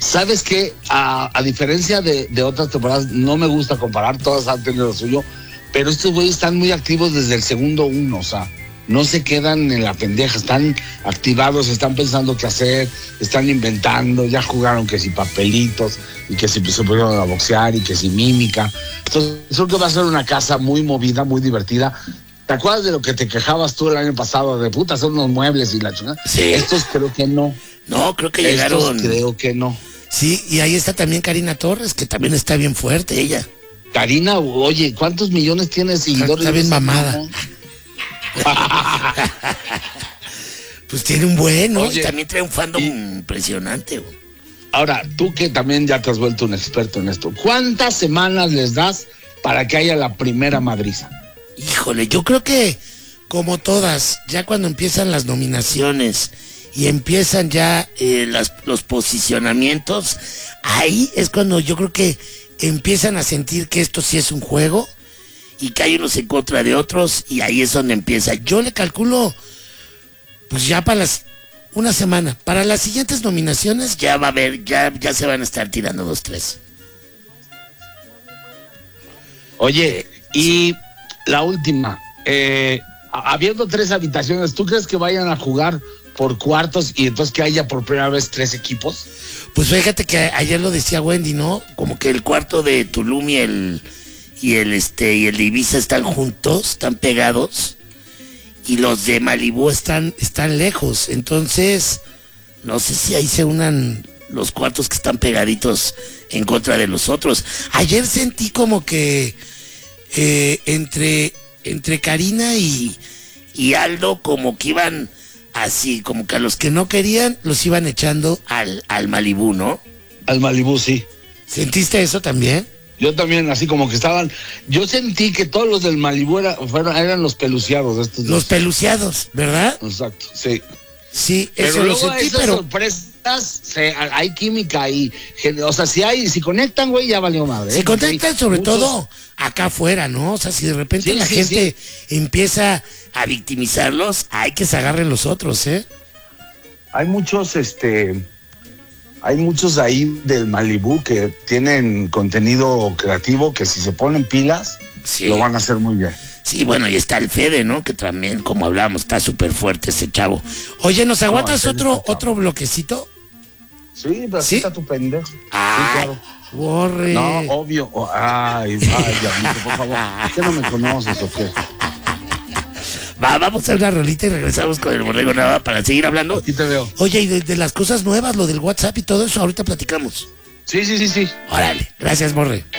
¿Sabes qué? A diferencia de otras temporadas, no me gusta comparar, todas han tenido lo suyo, pero estos güeyes están muy activos desde el segundo uno, o sea, no se quedan en la pendeja, están activados, están pensando qué hacer, están inventando, ya jugaron que si papelitos, y que si se pusieron a boxear, y que si mímica. Entonces, creo que va a ser una casa muy movida, muy divertida. ¿Te acuerdas de lo que te quejabas tú el año pasado? De puta, son unos muebles y la chingada. Sí. Estos creo que no. No, creo que llegaron. Creo que no. Sí, y ahí está también Karina Torres, que también está bien fuerte ella. Karina, oye, ¿cuántos millones tiene seguidores? Está bien mamada. Pues tiene un buen, ¿no? Oye, y también trae un fandom impresionante, güey. Ahora, tú que también ya te has vuelto un experto en esto, ¿cuántas semanas les das para que haya la primera madriza? Híjole, yo creo que, como todas, ya cuando empiezan las nominaciones y empiezan ya los posicionamientos, ahí es cuando yo creo que empiezan a sentir que esto sí es un juego y que hay unos en contra de otros, y ahí es donde empieza. Yo le calculo, pues ya para una semana. Para las siguientes nominaciones ya va a haber, ya se van a estar tirando 2-3. Oye, y la última, habiendo 3 habitaciones, ¿tú crees que vayan a jugar por cuartos y entonces que haya por primera vez 3 equipos? Pues fíjate que ayer lo decía Wendy, ¿no? Como que el cuarto de Tulum y el de Ibiza están juntos, están pegados, y los de Malibú están lejos. Entonces, no sé si ahí se unan los cuartos que están pegaditos en contra de los otros. Ayer sentí como que entre Karina y Aldo, como que iban así, como que a los que no querían los iban echando al Malibú, ¿no? Al Malibú, sí. ¿Sentiste eso también? Yo también, así como que estaban. Yo sentí que todos los del Malibú eran los peluciados de estos. Los peluciados, ¿verdad? Exacto, sí. Sí, pero eso lo luego sentí, esas pero sorpresas, hay química y, o sea, si conectan, güey, ya valió madre. se conectan sobre todo acá afuera, ¿no? O sea, si de repente la gente empieza a victimizarlos, hay que se agarren los otros, ¿eh? Hay muchos, hay muchos ahí del Malibú que tienen contenido creativo que si se ponen pilas, lo van a hacer muy bien. Sí, bueno, y está el Fede, ¿no? Que también, como hablábamos, está súper fuerte ese chavo. Oye, ¿nos aguantas otro bloquecito? Sí, pero ¿sí? Está tu pendejo. Ay, sí, claro. Borre. No, obvio. Ay, diablito, por favor. ¿Qué no me conoces o qué? Vamos a una rolita y regresamos con el Borrego Nava para seguir hablando. Aquí te veo. Oye, y de las cosas nuevas, lo del WhatsApp y todo eso, ahorita platicamos. Sí. Órale, gracias, Borre.